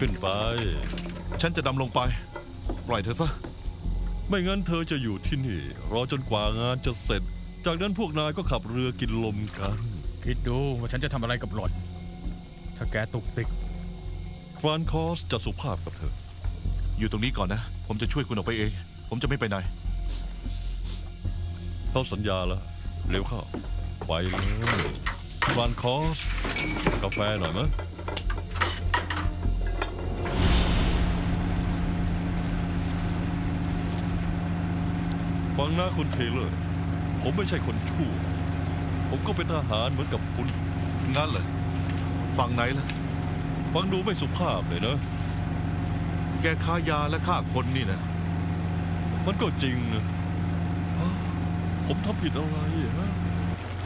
ขึ้นไปฉันจะดำลงไปปล่อยเธอซะไม่งั้นเธอจะอยู่ที่นี่รอจนกว่างานจะเสร็จจากนั้นพวกนายก็ขับเรือกินลมกันคิดดูว่าฉันจะทำอะไรกับหล่อนถ้าแกตุกติกฟรานคอสจะสุภาพกับเธออยู่ตรงนี้ก่อนนะผมจะช่วยคุณออกไปเองผมจะไม่ไปไหนเขาสัญญาแล้วเร็วเข้าไปเลยฟรานคอสกาแฟหน่อยมั้ยฟังนะคุณเทเลอร์ผมไม่ใช่คนชั่วผมก็เป็นทหารเหมือนกับคุณงั้นเหรอฝั่งไหนล่ะฟังดูไม่สุภาพเลยนะแกค้ายาและฆ่าคนนี่นะมันก็จริงนะผมทำผิดอะไรฮะ